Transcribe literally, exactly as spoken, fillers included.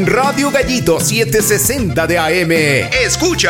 en Radio Gallito setecientos sesenta de A M. Escucha